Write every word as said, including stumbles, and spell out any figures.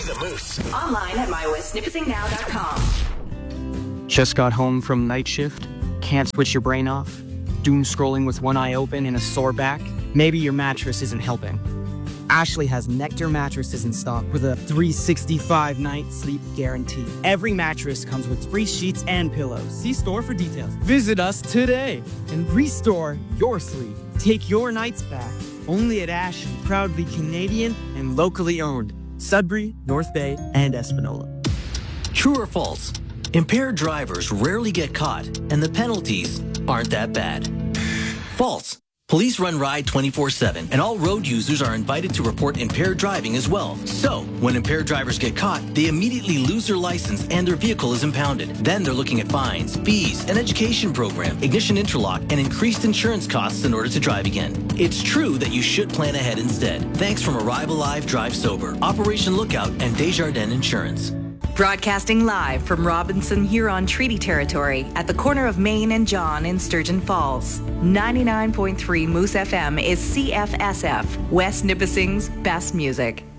The Moose. Online at my west nipissing now dot com. Just got home from night shift? Can't switch your brain off? Doom scrolling with one eye open and a sore back? Maybe your mattress isn't helping. Ashley has Nectar mattresses in stock with a three sixty-five night sleep guarantee. Every mattress comes with free sheets and pillows. See store for details. Visit us today and restore your sleep. Take your nights back. Only at Ashley. Proudly Canadian and locally owned. Sudbury, North Bay, and Espanola. True or false? Impaired drivers rarely get caught, and the penalties aren't that bad. False. Police run Ride twenty-four seven, and all road users are invited to report impaired driving as well. So, when impaired drivers get caught, they immediately lose their license and their vehicle is impounded. Then they're looking at fines, fees, an education program, ignition interlock, and increased insurance costs in order to drive again. It's true that you should plan ahead instead. Thanks from Arrive Alive, Drive Sober, Operation Lookout, and Desjardins Insurance. Broadcasting live from Robinson Huron Treaty Territory at the corner of Main and John in Sturgeon Falls. ninety-nine point three Moose F M is C F S F, West Nipissing's best music.